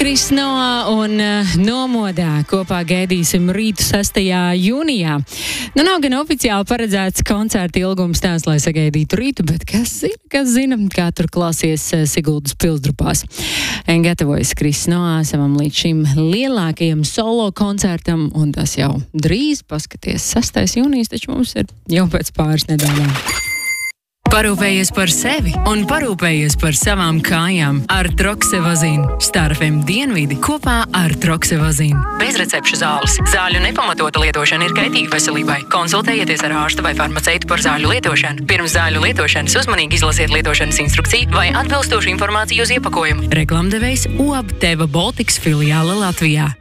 Kris Noa un Nomodā kopā gaidīsim rītu 6. jūnijā. Nav gan oficiāli paredzēts koncerta ilgums tās, lai sagaidītu rītu, bet kas zina, kā tur klāsies Siguldas Pilsdrupās. Gatavojas Kris Noa savam līdz šim lielākajam solo koncertam, un tas jau drīz, paskaties, 6. jūnijas, taču mums ir jau pēc pāris nedēļām. Parūpējies par sevi un parūpējies par savām kājām ar Troxevazīnu. Star FM dienvidi kopā ar Troxevazīnu. Bez recepšu zāles. Zāļu nepamatota lietošana ir kaitīga veselībai. Konsultējieties ar ārstu vai farmaceitu par zāļu lietošanu. Pirms zāļu lietošanas uzmanīgi izlasiet lietošanas instrukciju vai atbilstošu informāciju uz iepakojumu. Reklamdevējs UAB Teva Baltics filiāle Latvijā.